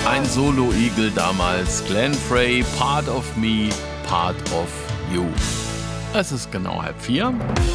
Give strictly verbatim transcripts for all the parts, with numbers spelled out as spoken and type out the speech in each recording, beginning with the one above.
Ein Solo-Igel damals, Glenn Frey, Part of Me, Part of You. Es ist genau halb vier.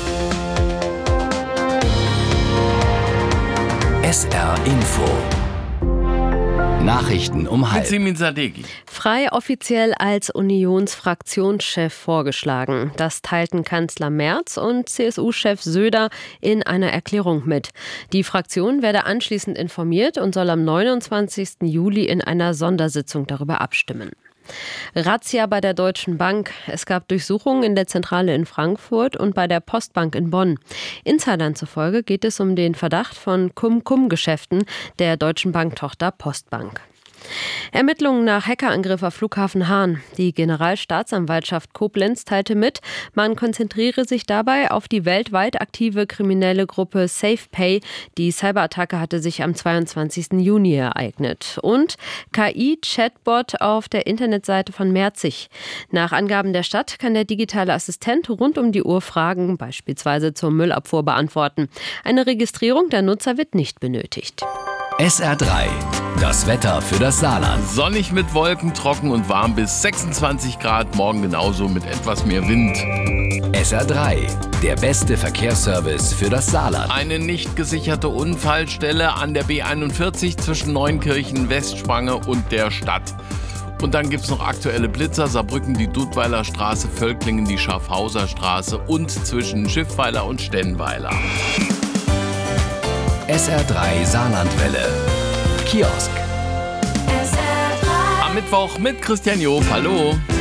S R Info. Nachrichten um halb. Mit Simin Sadeghi. Frey offiziell als Unionsfraktionschef vorgeschlagen. Das teilten Kanzler Merz und C S U-Chef Söder in einer Erklärung mit. Die Fraktion werde anschließend informiert und soll am neunundzwanzigsten Juli in einer Sondersitzung darüber abstimmen. Razzia bei der Deutschen Bank. Es gab Durchsuchungen in der Zentrale in Frankfurt und bei der Postbank in Bonn. Insidern zufolge geht es um den Verdacht von Cum-Cum-Geschäften der Deutschen Bank-Tochter Postbank. Ermittlungen nach Hackerangriff auf Flughafen Hahn. Die Generalstaatsanwaltschaft Koblenz teilte mit, man konzentriere sich dabei auf die weltweit aktive kriminelle Gruppe SafePay. Die Cyberattacke hatte sich am zweiundzwanzigsten Juni ereignet. Und K I-Chatbot auf der Internetseite von Merzig. Nach Angaben der Stadt kann der digitale Assistent rund um die Uhr Fragen, beispielsweise zur Müllabfuhr, beantworten. Eine Registrierung der Nutzer wird nicht benötigt. S R drei. Das Wetter für das Saarland. Sonnig mit Wolken, trocken und warm bis sechsundzwanzig Grad. Morgen genauso mit etwas mehr Wind. S R drei. Der beste Verkehrsservice für das Saarland. Eine nicht gesicherte Unfallstelle an der B einundvierzig zwischen Neunkirchen, Westspange und der Stadt. Und dann gibt es noch aktuelle Blitzer, Saarbrücken, die Dudweiler Straße, Völklingen, die Schaffhauser Straße und zwischen Schiffweiler und Stenweiler. S R drei Saarlandwelle. Kiosk. Am Mittwoch mit Christian Job. Hallo.